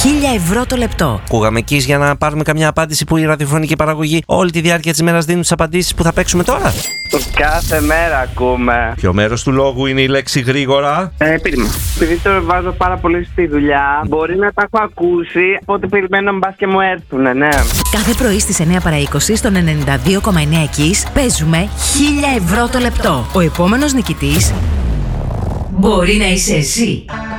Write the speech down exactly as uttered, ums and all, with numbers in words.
χίλια ευρώ το λεπτό. Ακούγαμε εκεί για να πάρουμε καμιά απάντηση που η ραδιοφωνική παραγωγή όλη τη διάρκεια της μέρας δίνουν τις απαντήσεις που θα παίξουμε τώρα. Κάθε μέρα ακούμε. Ποιο μέρος του λόγου είναι η λέξη γρήγορα? Ε, περίμενα. Επειδή το βάζω πάρα πολύ στη δουλειά, μπορεί να τα έχω ακούσει, οπότε περιμένω μπας και μου έρθουνε, ναι. Κάθε πρωί στις εννιά παρά είκοσι στον ενενήντα δύο κόμμα εννέα Kiss παίζουμε χίλια ευρώ το λεπτό. Ο επόμενος νικητής μπορεί να είσαι εσύ.